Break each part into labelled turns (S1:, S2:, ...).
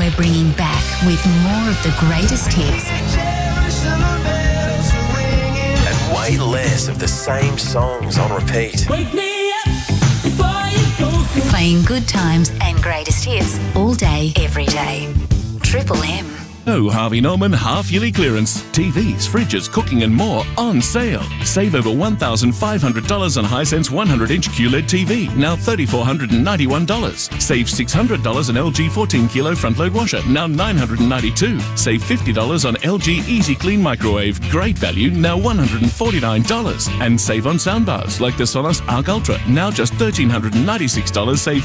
S1: we're bringing back with more of the greatest hits.
S2: And way less of the same songs on repeat.
S3: Wake me up before you go.
S1: Playing good times and greatest hits all day, every day. Triple M.
S4: Oh, Harvey Norman half-yearly clearance. TVs, fridges, cooking and more on sale. Save over $1,500 on Hisense 100-inch QLED TV, now $3,491. Save $600 on LG 14-kilo front-load washer, now $992. Save $50 on LG Easy Clean microwave, great value, now $149. And save on soundbars like the Sonos Arc Ultra, now just $1,396, save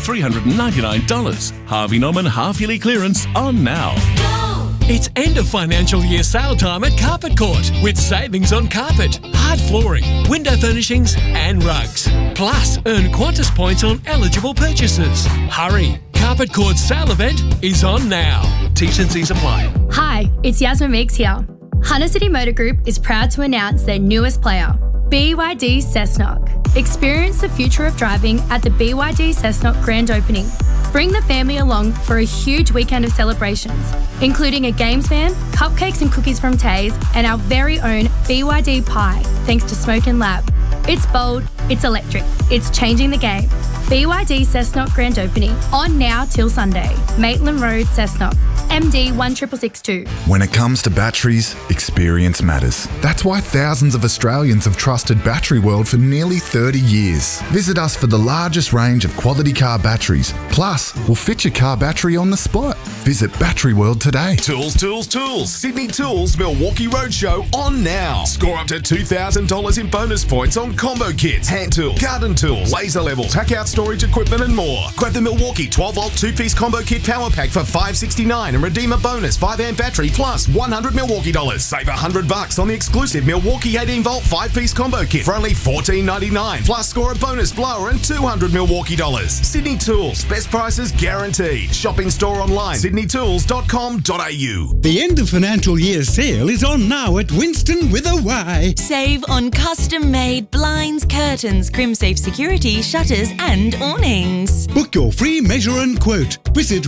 S4: $399. Harvey Norman half-yearly clearance on now.
S5: It's end of financial year sale time at Carpet Court with savings on carpet, hard flooring, window furnishings and rugs. Plus, earn Qantas points on eligible purchases. Hurry! Carpet Court's sale event is on now. T's and C's apply.
S6: Hi, it's Yasmin Meeks here. Hunter City Motor Group is proud to announce their newest player, BYD Cessnock. Experience the future of driving at the BYD Cessnock grand opening. Bring the family along for a huge weekend of celebrations, including a games van, cupcakes and cookies from Taze, and our very own BYD Pie, thanks to Smoke and Lab. It's bold, it's electric, it's changing the game. BYD Cessnock grand opening, on now till Sunday. Maitland Road, Cessnock, MD 16662.
S7: When it comes to batteries, experience matters. That's why thousands of Australians have trusted Battery World for nearly 30 years. Visit us for the largest range of quality car batteries. Plus, we'll fit your car battery on the spot. Visit Battery World today.
S8: Tools, tools, tools. Sydney Tools Milwaukee Roadshow on now. Score up to $2,000 in bonus points on combo kits, hand tools, garden tools, laser levels, hack out storage equipment and more. Grab the Milwaukee 12-volt 2-piece combo kit power pack for $569 and redeem a bonus 5-amp battery plus $100 Milwaukee dollars. Save $100 on the exclusive Milwaukee 18-volt 5-piece combo kit for only $14.99. Plus score a bonus blower and $200 Milwaukee dollars. Sydney Tools, best prices guaranteed. Shop in store online, sydneytools.com.au.
S9: The end of financial year sale is on now at Winston with a Y.
S10: Save on custom-made blinds, curtains, CrimSafe security, shutters and awnings.
S9: Book your free measure and quote. Visit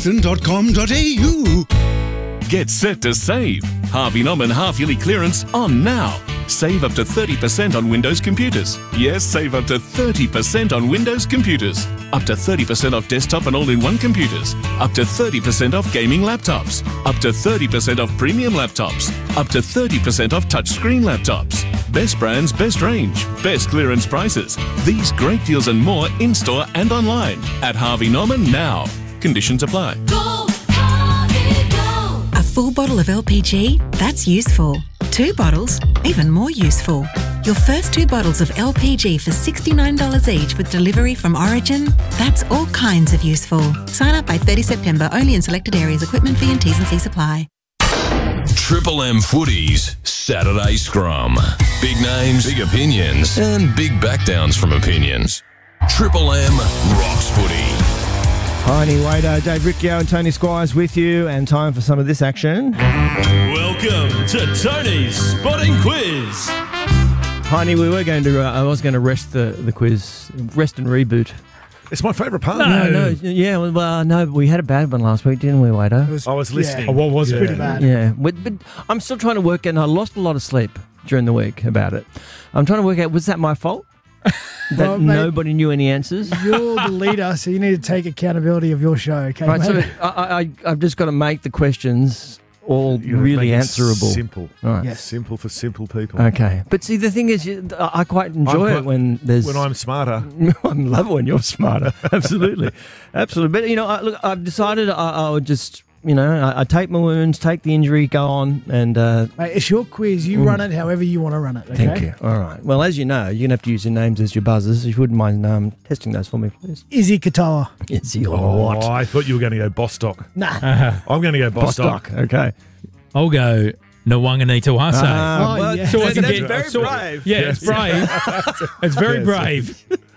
S9: winston.com.au.
S4: Get set to save. Harvey Norman half-yearly clearance on now. Save up to 30% on Windows computers. Yes, save up to 30% on Windows computers. Up to 30% off desktop and all-in-one computers. Up to 30% off gaming laptops. Up to 30% off premium laptops. Up to 30% off touchscreen laptops. Best brands, best range, best clearance prices. These great deals and more in-store and online at Harvey Norman now. Conditions apply.
S3: Go, Harvey, go.
S11: A full bottle of LPG? That's useful. 2 bottles? Even more useful. Your first 2 bottles of LPG for $69 each with delivery from Origin? That's all kinds of useful. Sign up by 30 September, only in selected areas. Equipment fee and T's and C's apply.
S12: Triple M Footies Saturday Scrum. Big names, big opinions, and big backdowns from opinions. Triple M rocks footy.
S13: Heine Wader, Dave Riccio and Tony Squires with you, and time for some of this action.
S14: Welcome to Tony's Spotting Quiz.
S13: Heine, I was going to rest the quiz, rest and reboot.
S15: It's my favourite part.
S13: No, we had a bad one last week, didn't we, Wader?
S15: I was listening.
S16: Yeah. Was it? Pretty bad.
S13: Yeah, but I'm still trying to work out, and I lost a lot of sleep during the week about it. I'm trying to work out, was that my fault? That nobody knew any answers?
S16: You're the leader, so you need to take accountability of your show, okay?
S13: Right, so I've just got to make the questions all really answerable.
S15: Simple.
S13: Right.
S16: Yes.
S15: Simple for simple people.
S13: Okay. But see, the thing is, I quite enjoy it when there's...
S15: When I'm smarter.
S13: I love it when you're smarter. Absolutely. Absolutely. But, look, I've decided I would just... I take my wounds, take the injury, go on, and...
S16: Mate, it's your quiz. You run it however you want to run it, okay?
S13: Thank you. All right. Well, as you know, you're going to have to use your names as your buzzers. If you wouldn't mind testing those for me, please.
S16: Izzy Katoa.
S13: Izzy or what?
S15: I thought you were going to go Bostock.
S16: Nah.
S15: I'm going to go Bostock.
S13: Okay.
S14: I'll go Nwanganita Wase.
S16: Yeah.
S14: So I can
S13: That's
S14: get
S13: very brave.
S14: Yeah, it's brave. It's very brave.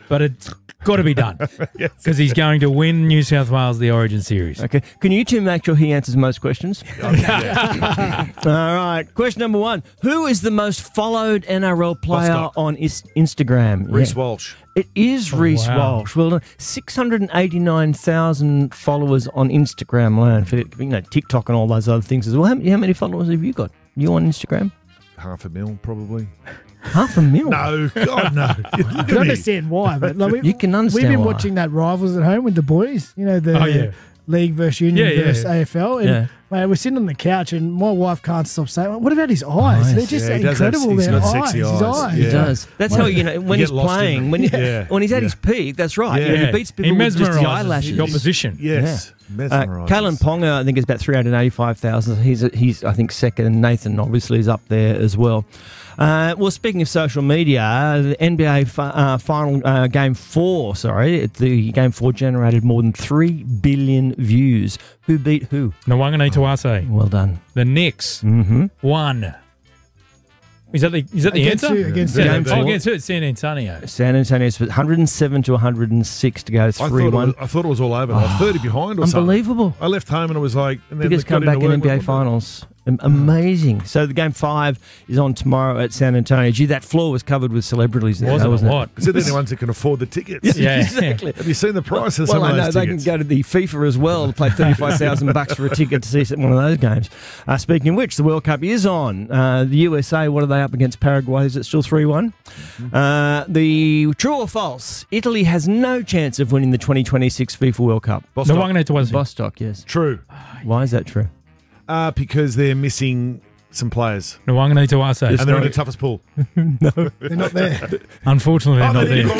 S14: but it's got to be done because he's going to win New South Wales the Origin Series.
S13: Okay. Can you two make sure he answers most questions? All right. Question number 1. Who is the most followed NRL player
S15: Bostock.
S13: on Instagram?
S15: Reece Walsh.
S13: It is Reece
S14: wow.
S13: Walsh. Well, 689,000 followers on Instagram alone for TikTok and all those other things as well. How many followers have you got? You on Instagram?
S15: 500,000 probably.
S13: 500,000?
S15: No, God, no.
S16: I don't understand why, but like,
S13: You can understand
S16: We've been
S13: why.
S16: watching that Rivals at home with the boys. You know, the League versus Union versus AFL. And mate, we're sitting on the couch and my wife can't stop saying, what about his eyes? They're just incredible.
S15: He's
S16: Their
S15: got
S16: eyes.
S15: sexy
S16: His
S15: eyes.
S13: He does. That's how, when he's playing, when he's at his peak, that's right.
S15: Yeah.
S13: He beats people with just the eyelashes.
S14: the opposition.
S15: Yes.
S13: Kalen Ponga, I think, is about 385,000. He's I think, second. Nathan, obviously, is up there as well. Well, speaking of social media, the NBA final Game 4, the Game 4 generated more than 3 billion views. Who beat who?
S14: Nwangane Tuase.
S13: Well done.
S14: The Knicks won. Is that the answer?
S16: Against
S14: against who? San Antonio.
S13: San Antonio's 107 to 106 to go 3-1.
S15: I thought it was all over. I was 30 behind or something.
S13: Unbelievable.
S15: I left home and it was like... And then
S13: Biggest comeback in NBA Finals. Amazing. So the Game 5 is on tomorrow at San Antonio. Gee, that floor was covered with celebrities there, wasn't it?
S15: Because they're the only ones that can afford the tickets.
S13: Yeah, exactly.
S15: Have you seen the price of
S13: Well,
S15: some
S13: I
S15: of
S13: know
S15: those
S13: they
S15: tickets?
S13: can go to the FIFA as well to play $35,000 for a ticket to see one of those games. Speaking of which, the World Cup is on. The USA, what are they up against? Paraguay, is it still 3-1? The true or false? Italy has no chance of winning the 2026 FIFA World Cup.
S14: Nwangane Tuase.
S13: Bostock, yes.
S15: True.
S13: Why is that true?
S15: Because they're missing some players.
S14: Nwangane Tuase.
S15: And they're in the toughest pool.
S16: They're not there.
S14: Unfortunately, they're not there.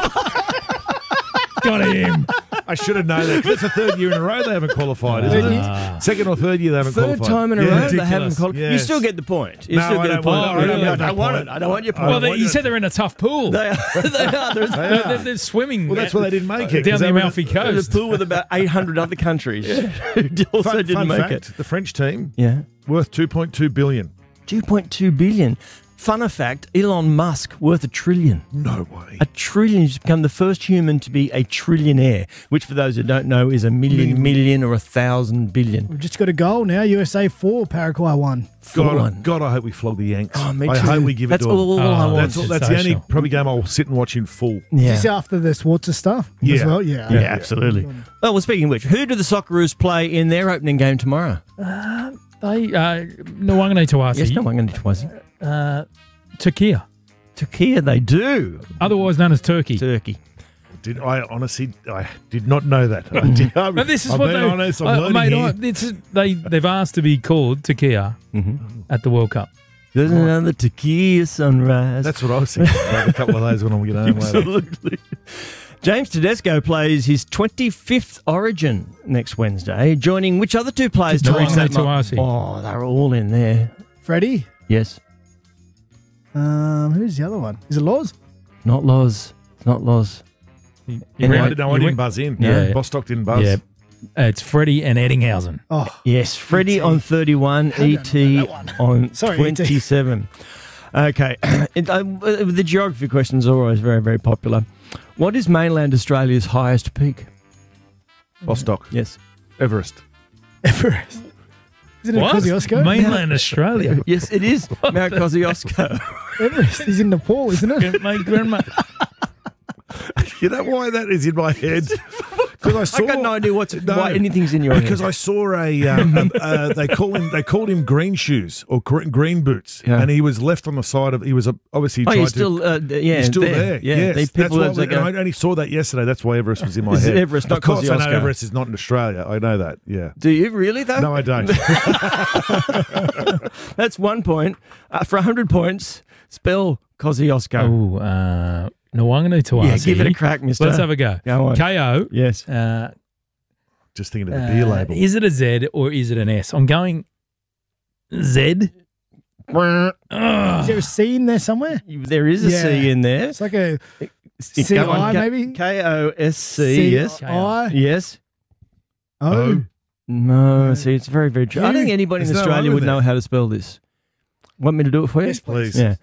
S14: Got him.
S15: I should have known that. 'Cause it's the third year in a row they haven't qualified, isn't it? Second or third year they haven't
S13: Third
S15: qualified.
S13: time in a row
S15: Ridiculous.
S13: they haven't qualified. You
S15: Yes.
S13: still get the point. You
S15: No,
S13: still
S15: I
S13: get
S15: don't
S13: the point.
S15: want it. I don't want it.
S13: I don't want your point.
S14: Well, you said they're in a tough pool.
S13: They are.
S14: They're swimming.
S15: Well, that's why they didn't make it.
S14: Down
S15: 'cause
S14: the
S15: they were-
S14: Amalfi Coast.
S13: A pool with about 800 other countries who also
S15: Fun
S13: didn't make
S15: fact,
S13: it.
S15: the French team,
S13: Yeah.
S15: worth 2.2 billion.
S13: 2.2 billion. Funner fact, Elon Musk worth $1 trillion.
S15: No way.
S13: $1 trillion. He's become the first human to be a trillionaire, which for those who don't know is a million or 1,000 billion.
S16: We've just got a goal now. USA 4, Paraguay 1.
S15: God, I hope we flog the Yanks.
S13: Oh, me
S15: I
S13: too.
S15: hope we give
S13: That's
S15: it to them.
S13: all I want.
S15: That's the only probably game I'll sit and watch in full.
S16: Is
S13: Yeah.
S16: this after the Schwarzer stuff as well? Yeah.
S13: Yeah, absolutely. Well, speaking of which, who do the Socceroos play in their opening game tomorrow?
S14: Nwangane Tuase.
S13: Yes, no one going to twice.
S14: Turkey.
S13: Turkey, they do.
S14: Otherwise known as Turkey.
S13: Turkey.
S15: I honestly did not know that. I did,
S14: No, this is
S15: I'm
S14: what
S15: being
S14: they,
S15: honest, I'm learning here.
S14: they've asked to be called Turkey at the World Cup.
S13: There's another Turkey sunrise.
S15: That's what I was thinking about a couple of those when I get home later.
S13: Absolutely. James Tedesco plays his 25th Origin next Wednesday, joining which other two players to reach that mark?
S14: Tuase.
S13: Oh, they're all in there.
S16: Freddie?
S13: Yes.
S16: Who's the other one? Is it Laws?
S13: Not Loz. Not Loz.
S15: No, I didn't buzz in.
S14: Yeah.
S15: Bostock didn't buzz.
S14: Yeah. It's Freddie and Eddinghausen.
S16: Oh,
S13: Yes, Freddie on 31, ET on
S16: Sorry,
S13: 27. Okay. The geography questions are always very, very popular. What is mainland Australia's highest peak?
S15: Bostock.
S13: Yes.
S15: Everest.
S16: Everest. Is it in
S14: What?
S16: Kosciuszko?
S14: Mainland Australia.
S13: Yes, it is. Mount Kosciuszko.
S16: Everest is in Nepal, isn't it?
S14: My grandma.
S15: You know why that is in my head? Because I saw.
S13: I got no idea why anything's in your head.
S15: Because I saw they called him Green Shoes or Green Boots,
S13: Yeah.
S15: and he was left on the side of. He was obviously.
S13: Oh,
S15: tried
S13: he's still,
S15: he's still there.
S13: Yeah,
S15: Yes,
S13: these
S15: that's
S13: people
S15: why
S13: are like
S15: I only saw that yesterday. That's why Everest was in my
S13: It's
S15: head.
S13: Everest, not
S15: of course, I know
S13: Kosciuszko.
S15: Everest is not in Australia. I know that. Yeah.
S13: Do you really, though?
S15: No, I don't.
S13: That's 1 point. For 100 points, spell Kosciuszko.
S14: Oh, Nwangane Tuase.
S13: Yeah, give it a crack, mister.
S14: Let's have a go.
S13: Go on.
S14: KO.
S13: Yes.
S15: Just thinking of the beer label.
S14: Is it a Z or is it an S? I'm going Z.
S16: Is there a C in there somewhere?
S13: There is a C in there.
S16: It's like a
S13: Go
S16: CI
S13: on,
S16: maybe?
S13: K-O-S-C, yes.
S16: I.
S13: Yes.
S16: Oh.
S13: No, see, it's very, very true. I don't think anybody in
S15: There's no
S13: Australia
S15: O
S13: would
S15: there.
S13: know how to spell this. Want me to do it for you?
S16: Yes, please.
S13: Yeah.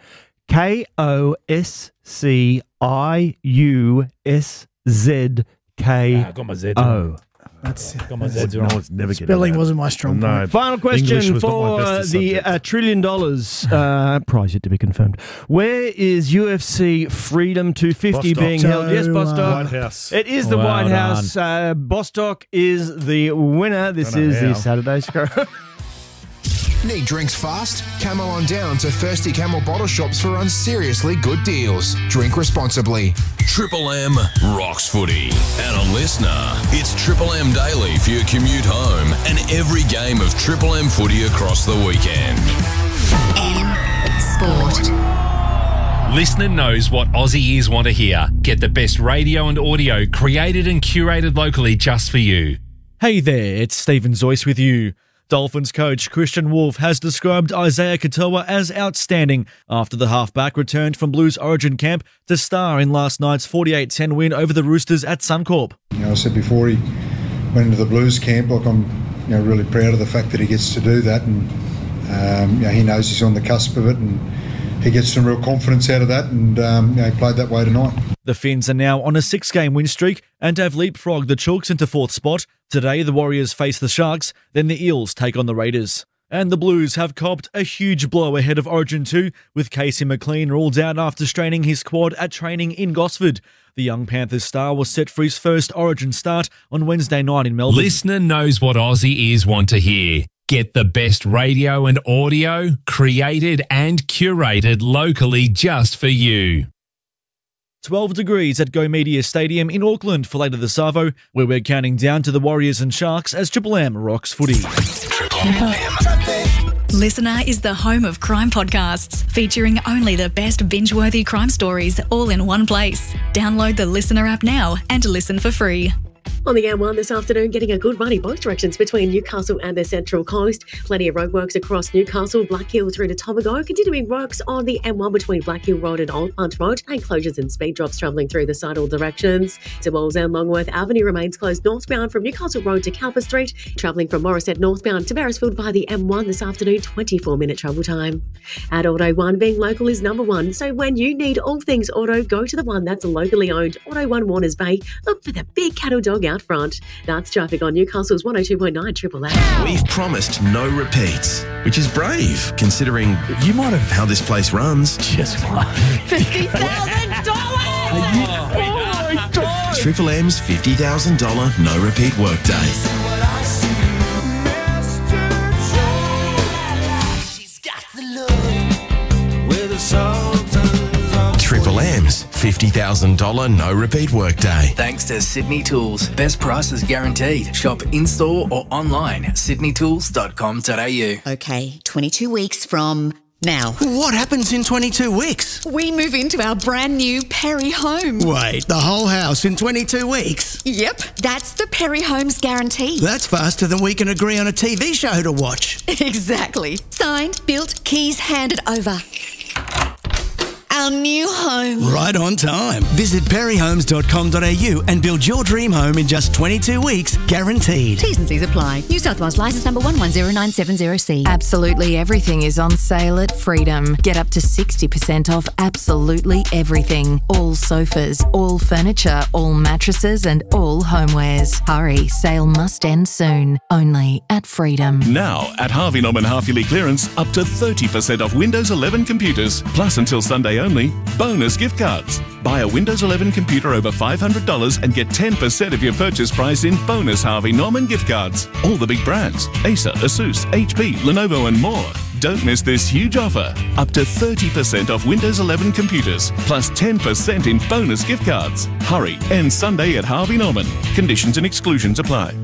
S13: KOSCIUSZKO.
S14: Got my Z on.
S16: That's
S14: got my Z's wrong.
S16: Spelling wasn't my strong point.
S13: Final question for the $1 trillion prize yet to be confirmed. Where is UFC Freedom 250 being held? Yes, Bostock.
S15: White House.
S13: It is the White House. Bostock is the winner. This is the Saturday Scrum.
S17: Need drinks fast? Camo on down to Thirsty Camel bottle shops for unseriously good deals. Drink responsibly.
S12: Triple M rocks footy. And a listener, it's Triple M Daily for your commute home and every game of Triple M footy across the weekend.
S1: M Sport.
S18: Listener knows what Aussie ears want to hear. Get the best radio and audio created and curated locally just for you.
S19: Hey there, it's Stephen Zoyce with you. Dolphins coach Christian Wolf has described Isaiah Katoa as outstanding after the halfback returned from Blues Origin camp to star in last night's 48-10 win over the Roosters at Suncorp.
S20: I said before he went into the Blues camp, I'm really proud of the fact that he gets to do that, and he knows he's on the cusp of it, and he gets some real confidence out of that, and he played that way tonight.
S19: The Finns are now on a 6-game win streak and have leapfrogged the Chooks into 4th spot. Today, the Warriors face the Sharks, then the Eels take on the Raiders. And the Blues have copped a huge blow ahead of Origin 2, with Casey McLean ruled out after straining his quad at training in Gosford. The young Panthers star was set for his first Origin start on Wednesday night in Melbourne.
S18: Listener knows what Aussie ears want to hear. Get the best radio and audio created and curated locally just for you.
S19: 12 degrees at Go Media Stadium in Auckland for later this Savo, where we're counting down to the Warriors and Sharks as Triple M rocks footy.
S1: Listener is the home of crime podcasts, featuring only the best binge-worthy crime stories all in one place. Download the Listener app now and listen for free.
S21: On the M1 this afternoon, getting a good run in both directions between Newcastle and the Central Coast. Plenty of roadworks across Newcastle, Black Hill through to Tobago. Continuing works on the M1 between Black Hill Road and Old Punt Road, and closures and speed drops travelling through the side all directions. To Walls and Longworth Avenue remains closed northbound from Newcastle Road to Cowper Street. Travelling from Morisset northbound to Beresfield via the M1 this afternoon, 24-minute travel time. At Auto One, being local is number one. So when you need all things auto, go to the one that's locally owned. Auto One Warners Bay. Look for the big cattle dog out front. That's traffic on Newcastle's 102.9 Triple M.
S2: We've promised no repeats, which is brave, considering you might have how this place runs. Just
S3: $50,000!
S2: Oh my God! Triple M's $50,000 no repeat workday. Triple M's $50,000 no repeat workday.
S22: Thanks to Sydney Tools. Best prices guaranteed. Shop in-store or online at sydneytools.com.au.
S23: Okay, 22 weeks from now.
S24: What happens in 22 weeks?
S23: We move into our brand new Perry home.
S24: Wait, the whole house in 22 weeks?
S23: Yep, that's the Perry Homes guarantee.
S24: That's faster than we can agree on a TV show to watch.
S23: Exactly. Signed, built, keys handed over. Our new home.
S24: Right on time. Visit perryhomes.com.au and build your dream home in just 22 weeks, guaranteed.
S23: T's and C's apply. New South Wales licence number 110970C.
S25: Absolutely everything is on sale at Freedom. Get up to 60% off absolutely everything. All sofas, all furniture, all mattresses and all homewares. Hurry, sale must end soon. Only at Freedom.
S4: Now at Harvey Norman half-yearly clearance, up to 30% off Windows 11 computers. Plus until Sunday only, bonus gift cards. Buy a Windows 11 computer over $500 and get 10% of your purchase price in bonus Harvey Norman gift cards. All the big brands: Acer, Asus, HP, Lenovo and more. Don't miss this huge offer. Up to 30% off Windows 11 computers, plus 10% in bonus gift cards. Hurry, ends Sunday at Harvey Norman. Conditions and exclusions apply.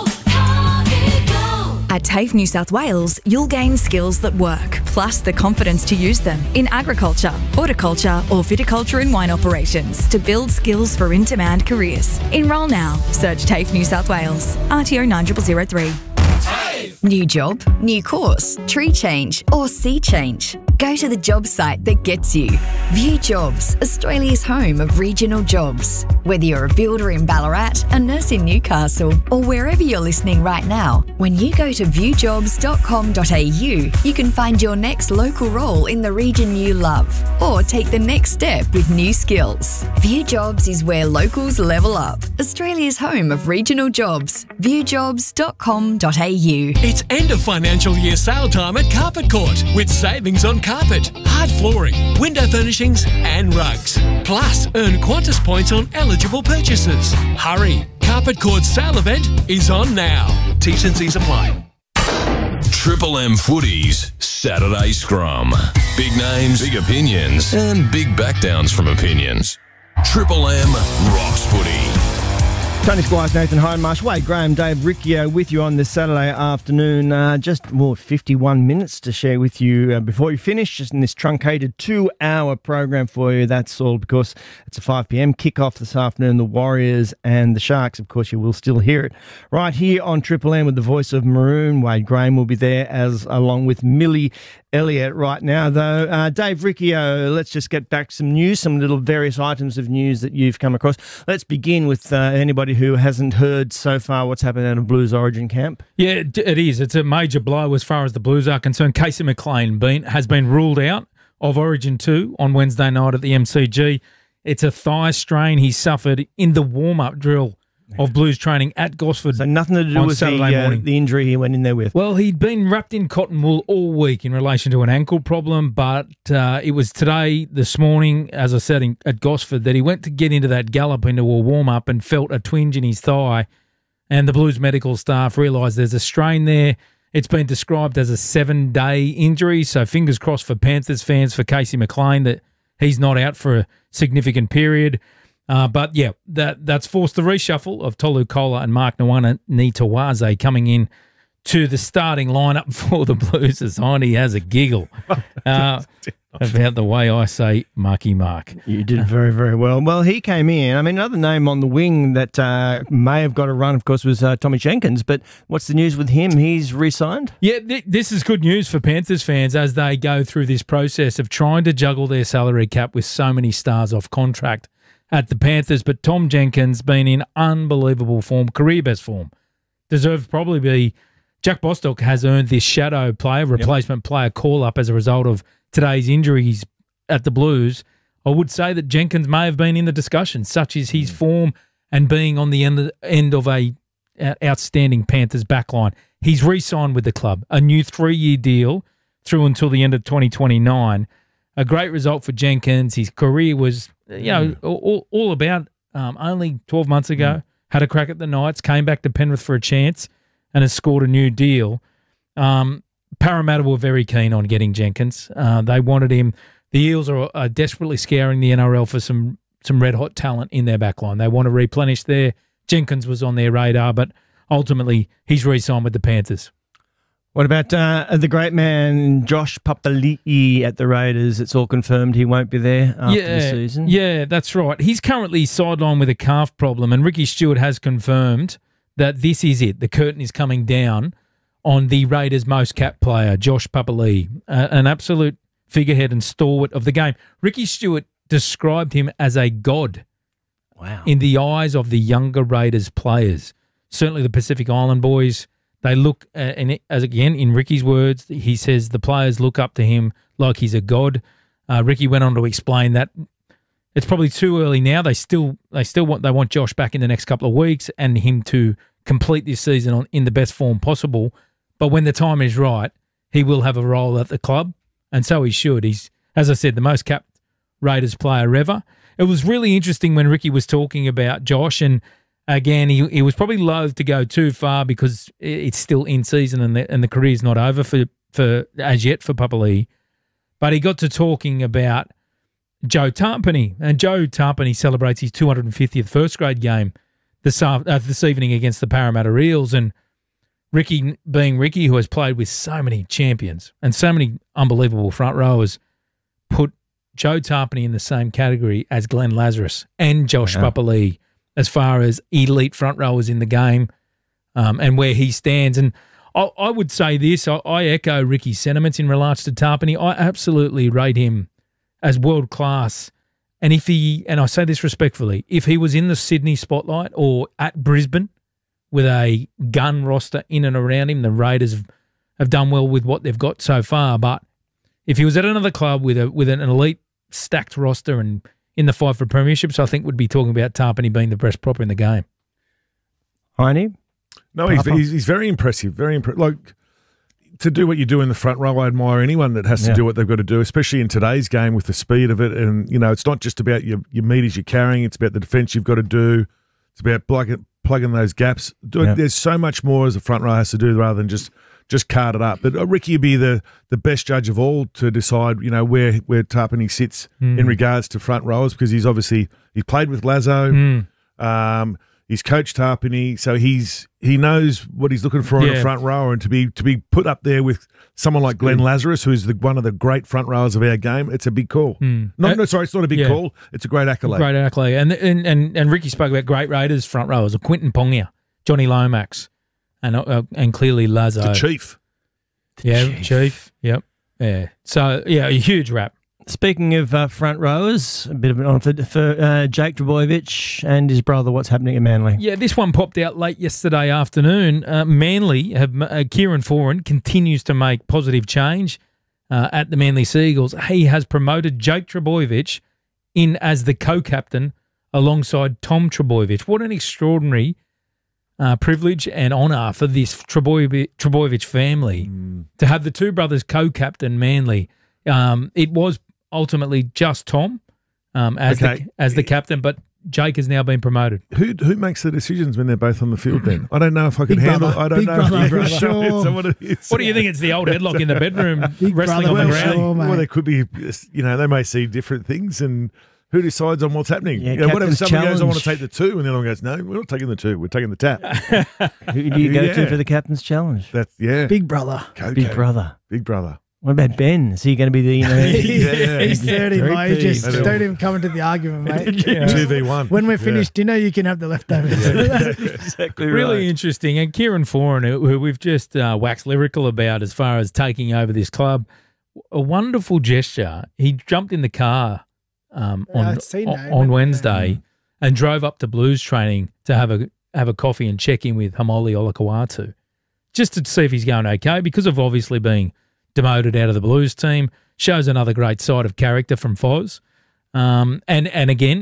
S26: At TAFE New South Wales, you'll gain skills that work, plus the confidence to use them in agriculture, horticulture or viticulture and wine operations to build skills for in-demand careers. Enrol now. Search TAFE New South Wales. RTO 9003. New job, new course, tree change or sea change? Go to the job site that gets you. View Jobs, Australia's home of regional jobs. Whether you're a builder in Ballarat, a nurse in Newcastle or wherever you're listening right now, when you go to viewjobs.com.au, you can find your next local role in the region you love or take the next step with new skills. View Jobs is where locals level up. Australia's home of regional jobs. Viewjobs.com.au.
S5: It's end of financial year sale time at Carpet Court with savings on carpet, hard flooring, window furnishings and rugs. Plus, earn Qantas points on eligible purchases. Hurry! Carpet Court's sale event is on now. T's and C's apply.
S12: Triple M Footy's Saturday Scrum. Big names, big opinions, and big backdowns from opinions. Triple M rocks footy.
S13: Tony Squires, Nathan Hindmarsh, Wade Graham, Dave Riccio with you on this Saturday afternoon. Just 51 minutes to share with you before you finish, just in this truncated 2-hour program for you. That's all because it's a 5 p.m. kickoff this afternoon. The Warriors and the Sharks, of course, you will still hear it right here on Triple M with the voice of Maroon. Wade Graham will be there along with Millie Elliott right now, though. Dave Riccio, let's just get back some news, some little various items of news that you've come across. Let's begin with anybody who hasn't heard so far what's happened out of Blues Origin camp.
S14: Yeah, it is. It's a major blow as far as the Blues are concerned. Casey McLean has been ruled out of Origin 2 on Wednesday night at the MCG. It's a thigh strain he suffered in the warm-up drill of Blues training at Gosford.
S13: So nothing to do with the injury he went in there with.
S14: Well, he'd been wrapped in cotton wool all week in relation to an ankle problem, but it was this morning, as I said, at Gosford, that he went to get into that gallop into a warm-up and felt a twinge in his thigh, and the Blues medical staff realised there's a strain there. It's been described as a 7-day injury, so fingers crossed for Panthers fans, for Casey McLean, that he's not out for a significant period. But yeah, that's forced the reshuffle of Tolu Kola and Mark Nitawaze coming in to the starting lineup for the Blues. As Hindy has a giggle about the way I say Marky Mark.
S13: You did very, very well. Well, he came in. I mean, another name on the wing that may have got a run, of course, was Tommy Jenkins. But what's the news with him? He's re-signed?
S14: Yeah, this is good news for Panthers fans as they go through this process of trying to juggle their salary cap with so many stars off contract at the Panthers. But Tom Jenkins been in unbelievable form, career best form. Deserved probably be. Jack Bostock has earned this shadow player, replacement player call-up as a result of today's injuries at the Blues. I would say that Jenkins may have been in the discussion, such as his form and being on the end of a outstanding Panthers backline. He's re-signed with the club, a new 3-year deal through until the end of 2029. A great result for Jenkins. His career was, all about only 12 months ago. Had a crack at the Knights, came back to Penrith for a chance, and has scored a new deal. Parramatta were very keen on getting Jenkins. They wanted him. The Eels are desperately scouring the NRL for some red-hot talent in their backline. They want to replenish there. Jenkins was on their radar, but ultimately he's re-signed with the Panthers.
S13: What about the great man Josh Papali'i at the Raiders? It's all confirmed he won't be there after the season.
S14: Yeah, that's right. He's currently sidelined with a calf problem, and Ricky Stewart has confirmed that this is it. The curtain is coming down on the Raiders' most capped player, Josh Papali'i, an absolute figurehead and stalwart of the game. Ricky Stewart described him as a god in the eyes of the younger Raiders players. Certainly the Pacific Island boys, they look, in Ricky's words, he says the players look up to him like he's a god. Ricky went on to explain that it's probably too early now. They want Josh back in the next couple of weeks and him to complete this season in the best form possible. But when the time is right, he will have a role at the club, and so he should. He's, as I said, the most capped Raiders player ever. It was really interesting when Ricky was talking about Josh, and again, he was probably loath to go too far because it's still in season and the career's not over for as yet for Papali'i. But he got to talking about Joe Tarpany, and Joe Tarpany celebrates his 250th first grade game this evening against the Parramatta Eels, and Ricky, being Ricky, who has played with so many champions and so many unbelievable front rowers, put Joe Tarpany in the same category as Glenn Lazarus and Josh Papali'i as far as elite front rowers in the game and where he stands. And I would say this. I echo Ricky's sentiments in regards to Tarpany. I absolutely rate him as world class. And if he, and I say this respectfully, if he was in the Sydney spotlight or at Brisbane with a gun roster in and around him, the Raiders have done well with what they've got so far. But if he was at another club with an elite stacked roster and in the fight for premierships, I think we'd be talking about Tarpany being the best proper in the game.
S13: Heine?
S15: No, he's very impressive. Very impressive. Like, to do what you do in the front row, I admire anyone that has to do what they've got to do, especially in today's game with the speed of it. And, you know, it's not just about your metres you're carrying. It's about the defence you've got to do. It's about plugging those gaps. There's so much more as a front row has to do rather than just card it up. But Ricky would be the best judge of all to decide, you know, where Tarpany sits in regards to front rowers, because he's played with Lazo. He's coached Tarpany, so he knows what he's looking for in a front rower, and to be put up there with someone like Glenn Lazarus, who's one of the great front rowers of our game, it's a big call. Sorry, it's not a big call. It's a great accolade.
S14: Great accolade. And Ricky spoke about great Raiders front rowers, Quinton Pongia, Johnny Lomax, and clearly Lazo.
S15: The Chief.
S14: Chief. Yep. Yeah. So, a huge rap.
S13: Speaking of front rowers, a bit of an on for Jake Trbojevic and his brother. What's happening at Manly?
S14: Yeah, this one popped out late yesterday afternoon. Manly Kieran Foran continues to make positive change at the Manly Seagulls. He has promoted Jake Trbojevic in as the co-captain alongside Tom Trbojevic. What an extraordinary privilege and honour for this Trbojevic family to have the two brothers co-captain Manly. It was ultimately just Tom as the captain, but Jake has now been promoted.
S15: Who makes the decisions when they're both on the field then? I don't know if I could handle it. I don't know.
S14: What do you think? It's the old headlock in the bedroom wrestling on the ground?
S15: Well, there could be, you know, they may see different things, and who decides on what's happening? Yeah, what if someone goes, I want to take the 2, and the other one goes, no, we're not taking the 2, we're taking the tap.
S13: Who do you go to for the captain's challenge?
S15: That's
S16: Big brother.
S13: Big brother.
S15: Big brother.
S13: What about Ben? Is he going to be the...
S16: He's 30, mate. Just don't even come into the argument, mate.
S15: 2v1.
S16: When we're finished dinner, you can have the leftovers.
S15: Exactly right.
S14: Really interesting. And Kieran Foran, who we've just waxed lyrical about as far as taking over this club, a wonderful gesture. He jumped in the car on Wednesday and drove up to Blues training to have a coffee and check in with Hamoli Olakawatu, just to see if he's going okay, because of obviously being demoted out of the Blues team. Shows another great side of character from Foz. And again,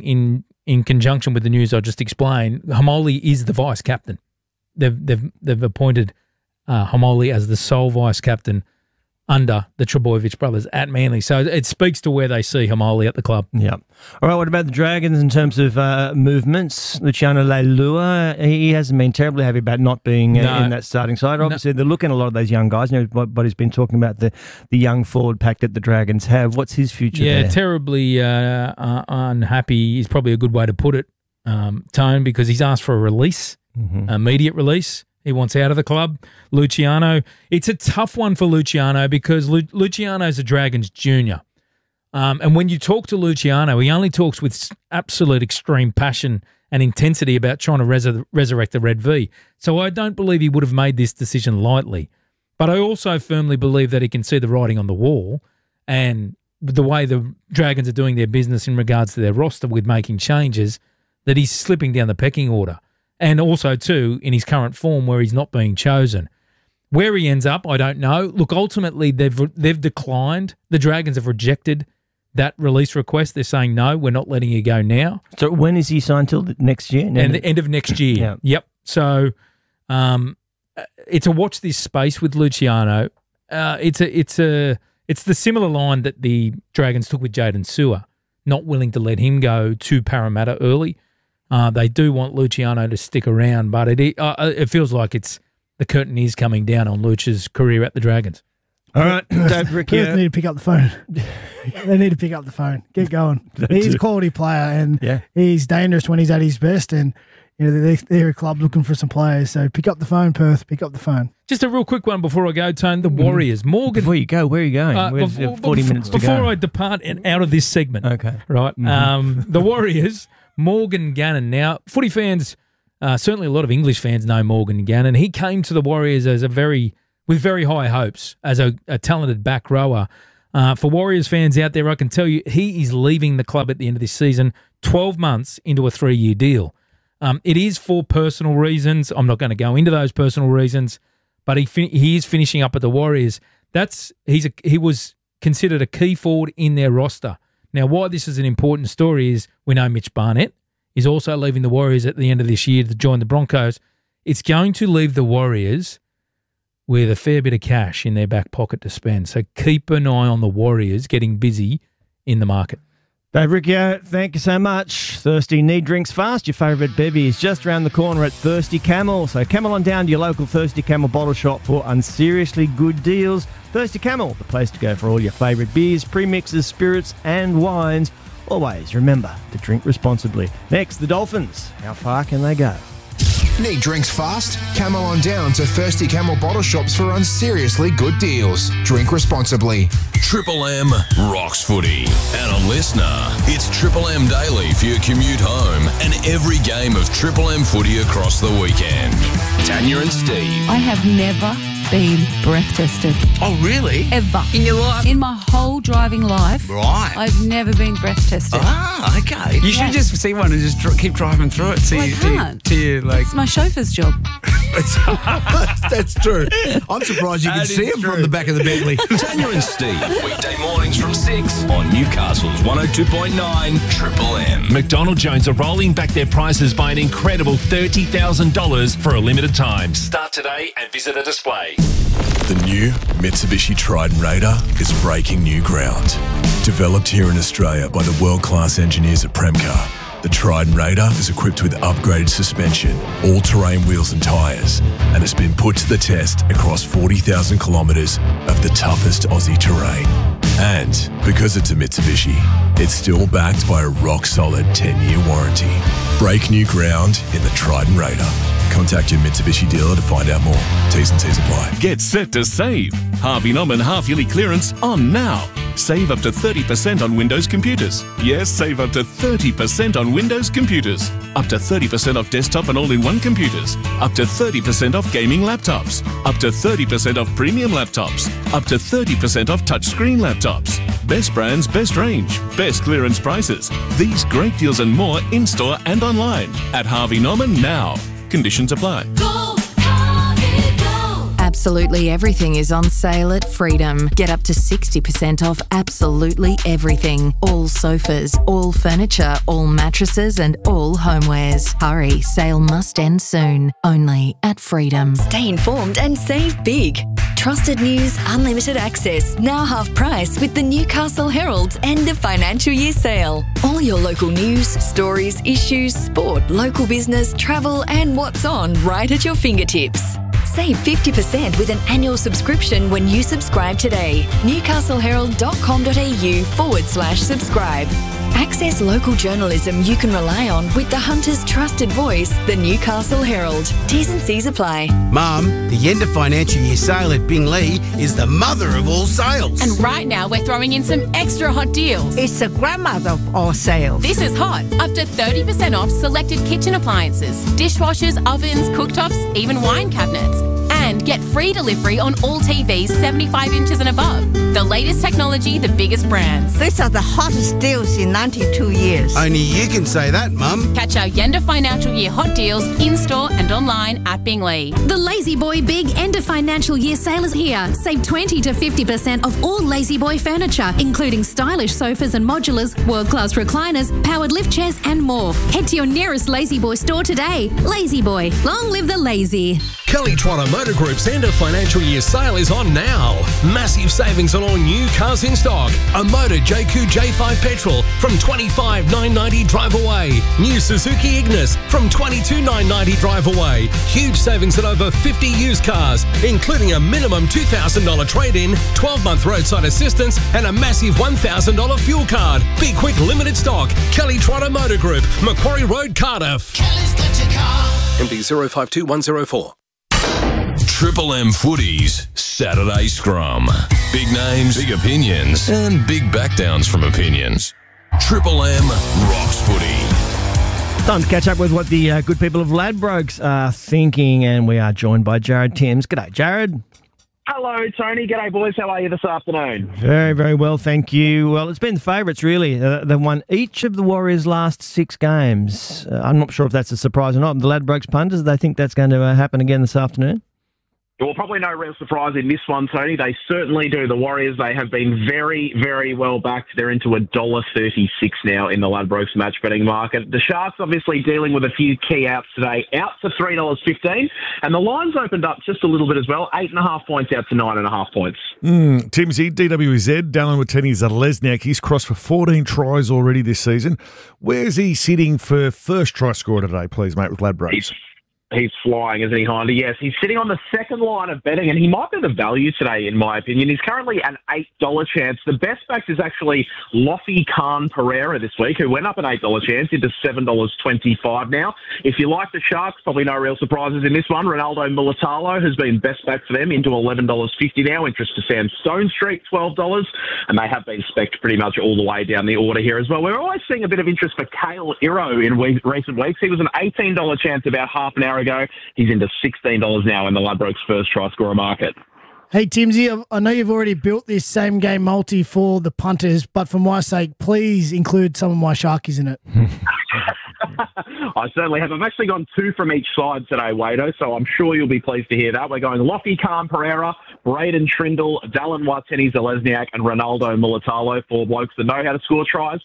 S14: in conjunction with the news I just explained, Hamoli is the vice captain. They've appointed Hamoli as the sole vice captain under the Trbojevic brothers at Manly. So it speaks to where they see Hamoli at the club.
S13: Yeah. All right, what about the Dragons in terms of movements? Luciano Leilua, he hasn't been terribly happy about not being in that starting side. Obviously, they're looking at a lot of those young guys. You know, but he's been talking about the young forward pack that the Dragons have. What's his future there?
S14: Terribly unhappy is probably a good way to put it, Tone, because he's asked for a release, immediate release. He wants out of the club. Luciano, it's a tough one for Luciano because Luciano's a Dragons junior. And when you talk to Luciano, he only talks with absolute extreme passion and intensity about trying to resurrect the Red V. So I don't believe he would have made this decision lightly. But I also firmly believe that he can see the writing on the wall, and the way the Dragons are doing their business in regards to their roster with making changes, that he's slipping down the pecking order. And also, too, in his current form where he's not being chosen. Where he ends up, I don't know. Look, ultimately, they've declined. The Dragons have rejected that release request. They're saying, no, we're not letting you go now.
S13: So when is he signed till next year?
S14: And the end of next year.
S13: Yeah.
S14: Yep. So it's a watch this space with Luciano. It's the similar line that the Dragons took with Jaden Sewer, not willing to let him go to Parramatta early. They do want Luciano to stick around, but it feels like the curtain is coming down on Luch's career at the Dragons.
S13: All right, Ricky.
S16: Perth need to pick up the phone. They need to pick up the phone. Get going. He's a quality player, and he's dangerous when he's at his best. And you know they're a club looking for some players. So pick up the phone, Perth. Pick up the phone.
S14: Just a real quick one before I go, Tone. The Warriors. Morgan.
S13: Before you go, where are you going? We have 40 minutes to go.
S14: Before I depart and out of this segment.
S13: Okay.
S14: Right. The Warriors. Morgan Gannon. Now, footy fans Certainly a lot of English fans know Morgan Gannon. He came to the Warriors with very high hopes as a talented back rower. For Warriors fans out there, I can tell you he is leaving the club at the end of this season, 12 months into a 3-year deal. It is for personal reasons. I'm not going to go into those personal reasons, but he is finishing up at the Warriors. He was considered a key forward in their roster. Now, why this is an important story is we know Mitch Barnett is also leaving the Warriors at the end of this year to join the Broncos. It's going to leave the Warriors with a fair bit of cash in their back pocket to spend. So keep an eye on the Warriors getting busy in the market.
S13: Dave Riccio, thank you so much. Thirsty need drinks fast. Your favourite bevy is just around the corner at Thirsty Camel. So Camel on down to your local Thirsty Camel bottle shop for unseriously good deals. Thirsty Camel, the place to go for all your favourite beers, premixes, spirits and wines. Always remember to drink responsibly. Next, the Dolphins. How far can they go?
S17: Need drinks fast? Camel on down to Thirsty Camel bottle shops for unseriously good deals. Drink responsibly.
S12: Triple M rocks footy. And a listener, it's Triple M Daily for your commute home and every game of Triple M footy across the weekend. Tanya and Steve.
S6: I have never been breath tested.
S7: Oh, really?
S6: Ever.
S7: In your life?
S6: In my whole driving life.
S7: Right.
S6: I've never been breath tested.
S7: Ah, okay. You should just see one and just keep driving through it.
S6: Well, I can't.
S7: It's
S6: my chauffeur's job.
S7: That's true. I'm surprised you can see him from the back of the Bentley.
S12: Tanya and Steve, weekday mornings from 6 on Newcastle's 102.9 Triple M.
S18: McDonald Jones are rolling back their prices by an incredible $30,000 for a limited time. Start today and visit a display.
S8: The new Mitsubishi Triton Raider is breaking new ground. Developed here in Australia by the world-class engineers at Premcar, the Triton Raider is equipped with upgraded suspension, all-terrain wheels and tyres, and has been put to the test across 40,000 kilometres of the toughest Aussie terrain. And because it's a Mitsubishi, it's still backed by a rock-solid 10-year warranty. Break new ground in the Triton Raider. Contact your Mitsubishi dealer to find out more. T's and C's apply.
S4: Get set to save. Harvey Norman half-yearly clearance on now. Save up to 30% on Windows computers. Yes, save up to 30% on Windows computers. Up to 30% off desktop and all-in-one computers. Up to 30% off gaming laptops. Up to 30% off premium laptops. Up to 30% off touchscreen laptops. Best brands, best range, best clearance prices. These great deals and more in-store and online at Harvey Norman now. Conditions apply.
S25: Absolutely everything is on sale at Freedom. Get up to 60% off absolutely everything. All sofas, all furniture, all mattresses and all homewares. Hurry, sale must end soon. Only at Freedom.
S26: Stay informed and save big. Trusted news, unlimited access. Now half price with the Newcastle Herald's end of financial year sale. All your local news, stories, issues, sport, local business, travel and what's on right at your fingertips. Save 50% with an annual subscription when you subscribe today. newcastleherald.com.au/subscribe. Access local journalism you can rely on with the Hunter's trusted voice, the Newcastle Herald. T's and C's apply.
S7: Mum, the end of financial year sale at Bingley is the mother of all sales.
S9: And right now we're throwing in some extra hot deals.
S10: It's the grandmother of all sales.
S9: This is hot. Up to 30% off selected kitchen appliances, dishwashers, ovens, cooktops, even wine cabinets. And get free delivery on all TVs 75 inches and above. The latest technology, the biggest brands.
S10: These are the hottest deals in 92 years.
S7: Only you can say that, Mum.
S9: Catch our end of financial year hot deals in-store and online at Bingley.
S11: The Lazy Boy Big End of Financial Year sale is here. Save 20 to 50% off all Lazy Boy furniture, including stylish sofas and modulars, world-class recliners, powered lift chairs and more. Head to your nearest Lazy Boy store today. Lazy Boy, long live the lazy.
S27: Kelly Trotter Motor Group's end of financial year sale is on now. Massive savings on all new cars in stock. A Motor JQ J5 Petrol from $25,990 drive away. New Suzuki Ignis from $22,990 drive away. Huge savings on over 50 used cars, including a minimum $2,000 trade-in, 12-month roadside assistance and a massive $1,000 fuel card. Be quick, limited stock. Kelly Trotter Motor Group, Macquarie Road, Cardiff.
S7: Kelly's got your car.
S28: MD 052104.
S12: Triple M Footy's Saturday Scrum. Big names, big opinions, and big backdowns from opinions. Triple M rocks footy.
S13: Time to catch up with what the good people of Ladbrokes are thinking, and we are joined by Jared Timms. G'day, Jared.
S1: Hello, Tony. G'day, boys. How are you this afternoon?
S13: Very, very well, thank you. Well, it's been the favourites, really. They won each of the Warriors' last 6 games. I'm not sure if that's a surprise or not. The Ladbrokes punters, they think that's going to happen again this afternoon?
S1: Well, probably no real surprise in this one, Tony. They certainly do. The Warriors, they have been very, very well backed. They're into $1.36 now in the Ladbrokes match betting market. The Sharks obviously dealing with a few key outs today. Out to $3.15. And the line's opened up just a little bit as well. 8.5 points out to 9.5 points.
S15: Timsy, DWZ, Dallin Watene-Zelezniak. He's crossed for 14 tries already this season. Where's he sitting for first try scorer today, please, mate, with Ladbrokes?
S1: He's flying, isn't he, Hindy? Yes, he's sitting on the second line of betting, and he might be the value today, in my opinion. He's currently an $8 chance. The best back is actually Lofi Khan Pereira this week, who went up an $8 chance into $7.25 now. If you like the Sharks, probably no real surprises in this one. Ronaldo Mulitalo has been best back for them into $11.50 now. Interest to Sam Stone Street, $12. And they have been spec'd pretty much all the way down the order here as well. We're always seeing a bit of interest for Kale Iro in recent weeks. He was an $18 chance about half an hour ago. He's into $16 now in the Ladbrokes first try scorer market.
S16: Hey, Timsy, I know you've already built this same game multi for the punters, but for my sake, please include some of my Sharkies in it.
S1: I certainly have. I've actually gone 2 from each side today, Wado, so I'm sure you'll be pleased to hear that. We're going Lofty Khan Pereira, Braden Trindle, Dallin Watene-Zelezniak, and Ronaldo Mulitalo, 4 blokes that know how to score tries.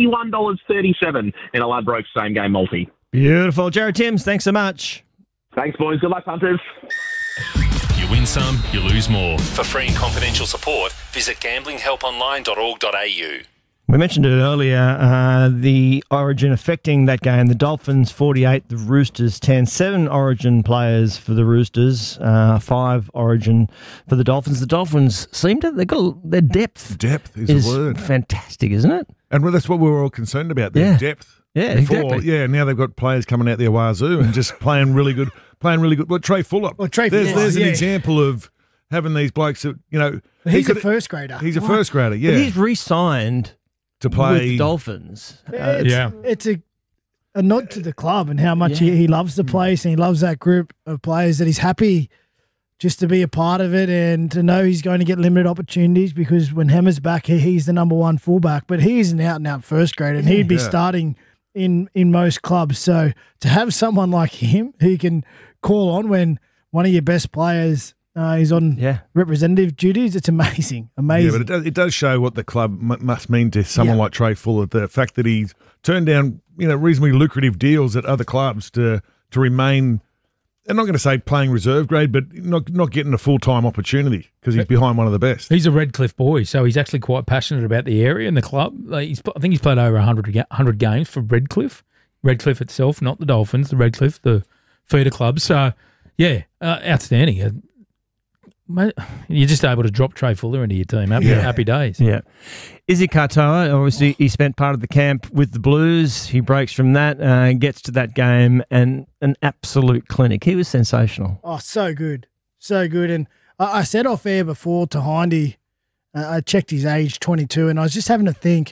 S1: $21.37 in a Ladbrokes same game multi.
S13: Beautiful. Jared Timms, thanks so much.
S1: Thanks, boys. Good luck, punters.
S18: You win some, you lose more. For free and confidential support, visit gamblinghelponline.org.au.
S13: We mentioned it earlier, the origin affecting that game. The Dolphins 48, the Roosters 10. 7 origin players for the Roosters, 5 origin for the Dolphins. The Dolphins seem to, they've got their depth.
S15: Depth is the word.
S13: Fantastic, isn't it?
S15: And that's what we were all concerned about, their depth.
S13: Yeah,
S15: before.
S13: exactly.
S15: Yeah, now they've got players coming out their wazoo and just playing really good. Well, Trey Fuller. There's an example of having these blokes that, you know.
S16: He's a first grader.
S15: He's a first grader, yeah.
S13: But he's re-signed
S15: to play
S13: with the Dolphins.
S16: It's a nod to the club and how much he loves the place and he loves that group of players, that he's happy just to be a part of it and to know he's going to get limited opportunities, because when Hemmer's back, he's the number 1 fullback, but he's an out-and-out first grader and he'd be starting in most clubs. So to have someone like him who you can call on when one of your best players is on representative duties, it's amazing. Amazing.
S15: Yeah, but it does show what the club must mean to someone like Trey Fuller. The fact that he's turned down, reasonably lucrative deals at other clubs to remain, I'm not going to say playing reserve grade, but not getting a full-time opportunity because he's behind one of the best.
S14: He's a Redcliffe boy, so he's actually quite passionate about the area and the club. I think he's played over 100 games for Redcliffe. Redcliffe itself, not the Dolphins, the Redcliffe, the feeder club. So, outstanding. You're just able to drop Trey Fuller into your team. Happy days.
S13: Yeah. Izzy Katoa, obviously, he spent part of the camp with the Blues. He breaks from that, gets to that game, and an absolute clinic. He was sensational.
S16: Oh, so good. So good. And I said off air before to Hindy, I checked his age, 22, and I was just having to think,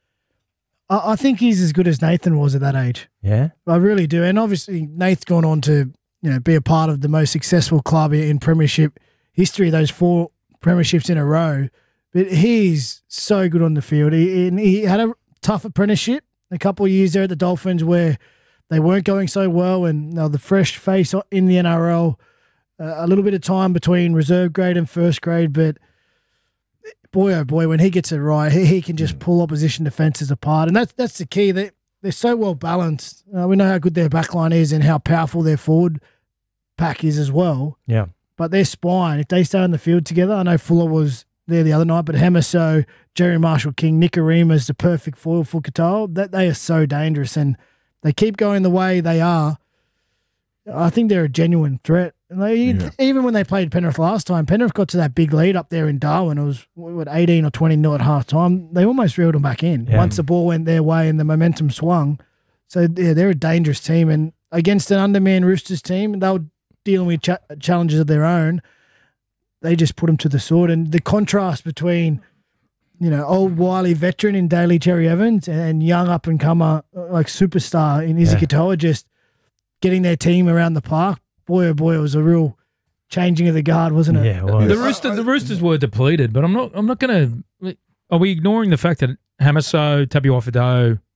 S16: I think he's as good as Nathan was at that age.
S13: Yeah?
S16: I really do. And obviously, Nath's gone on to be a part of the most successful club in Premiership history, those 4 premierships in a row. But he's so good on the field. He had a tough apprenticeship, a couple of years there at the Dolphins where they weren't going so well, and the fresh face in the NRL, a little bit of time between reserve grade and first grade. But boy, oh boy, when he gets it right, he can just pull opposition defences apart. And that's the key. They're so well balanced. We know how good their backline is and how powerful their forward pack is as well.
S13: Yeah.
S16: But their spine, if they stay on the field together, I know Fuller was there the other night, but Hemiso, Jerry Marshall-King, Nikorima is the perfect foil for Katoa. That they are so dangerous, and they keep going the way they are. I think they're a genuine threat. And even when they played Penrith last time, Penrith got to that big lead up there in Darwin. It was 18 or 20-0 at half time. They almost reeled them back in once the ball went their way and the momentum swung. So they're a dangerous team, and against an undermanned Roosters team, they were dealing with challenges of their own. They just put them to the sword. And the contrast between old wily veteran in Daly Cherry Evans and young up and comer like superstar in Izzy Katoa just getting their team around the park. Boy, oh boy, it was a real changing of the guard, wasn't it?
S13: Yeah, it was.
S14: The Roosters were depleted, but I'm not going to. Are we ignoring the fact that Hamiso, Tabuai-Fidow,